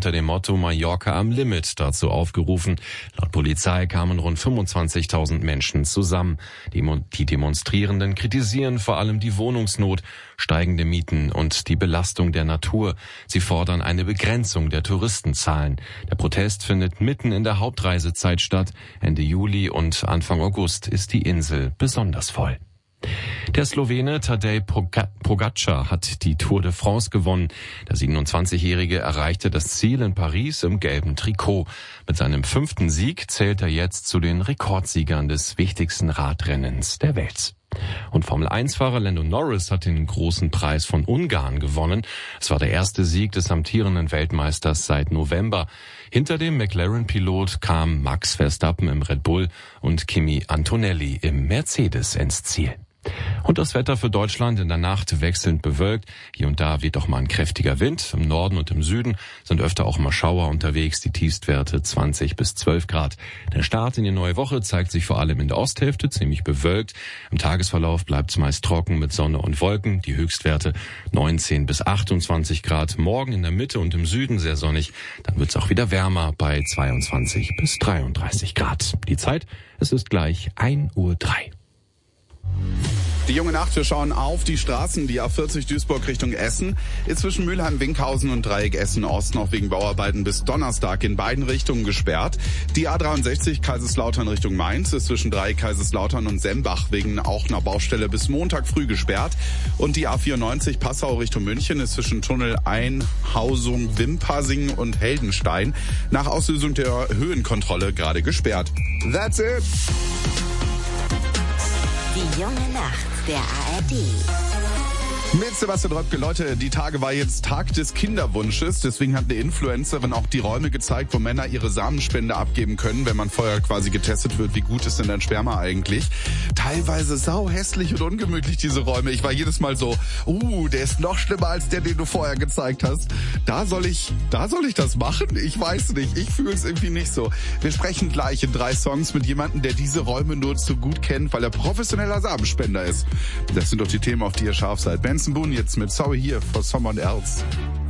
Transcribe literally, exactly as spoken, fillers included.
unter dem Motto Mallorca am Limit dazu aufgerufen. Laut Polizei kamen rund fünfundzwanzigtausend Menschen zusammen. Die Demonstrierenden kritisieren vor allem die Wohnungsnot, steigende Mieten und die Belastung der Natur. Sie fordern eine Begrenzung der Touristenzahlen. Der Protest findet mitten in der Hauptreisezeit statt. Ende Juli und Anfang August ist die Insel besonders voll. Der Slowene Tadej Pogačar hat die Tour de France gewonnen. Der siebenundzwanzigjährige erreichte das Ziel in Paris im gelben Trikot. Mit seinem fünften Sieg zählt er jetzt zu den Rekordsiegern des wichtigsten Radrennens der Welt. Und Formel eins Fahrer Lando Norris hat den großen Preis von Ungarn gewonnen. Es war der erste Sieg des amtierenden Weltmeisters seit November. Hinter dem McLaren-Pilot kam Max Verstappen im Red Bull und Kimi Antonelli im Mercedes ins Ziel. Und das Wetter für Deutschland in der Nacht wechselnd bewölkt. Hier und da weht auch mal ein kräftiger Wind. Im Norden und im Süden sind öfter auch mal Schauer unterwegs. Die Tiefstwerte zwanzig bis zwölf Grad. Der Start in die neue Woche zeigt sich vor allem in der Osthälfte ziemlich bewölkt. Im Tagesverlauf bleibt es meist trocken mit Sonne und Wolken. Die Höchstwerte neunzehn bis achtundzwanzig Grad. Morgen in der Mitte und im Süden sehr sonnig. Dann wird es auch wieder wärmer bei zweiundzwanzig bis dreiunddreißig Grad. Die Zeit, es ist gleich ein Uhr drei. Die junge Nacht, wir schauen auf die Straßen, die A vierzig Duisburg Richtung Essen ist zwischen Mülheim-Winkhausen und Dreieck Essen-Ost noch wegen Bauarbeiten bis Donnerstag in beiden Richtungen gesperrt. Die A dreiundsechzig Kaiserslautern Richtung Mainz ist zwischen Dreieck Kaiserslautern und Sembach wegen auch einer Baustelle bis Montag früh gesperrt. Und die A vierundneunzig Passau Richtung München ist zwischen Tunnel Einhausung, Wimpassing und Heldenstein nach Auslösung der Höhenkontrolle gerade gesperrt. That's it! Die junge Nacht der A R D. Mit Sebastian Röpke. Leute, die Tage war jetzt Tag des Kinderwunsches. Deswegen hat eine Influencerin auch die Räume gezeigt, wo Männer ihre Samenspende abgeben können, wenn man vorher quasi getestet wird, wie gut ist denn dein Sperma eigentlich. Teilweise sau hässlich und ungemütlich, diese Räume. Ich war jedes Mal so, uh, der ist noch schlimmer als der, den du vorher gezeigt hast. Da soll ich, da soll ich das machen? Ich weiß nicht. Ich fühle es irgendwie nicht so. Wir sprechen gleich in drei Songs mit jemandem, der diese Räume nur zu gut kennt, weil er professioneller Samenspender ist. Das sind doch die Themen, auf die ihr scharf seid. Benson Boone jetzt mit Sorry Here for Someone Else.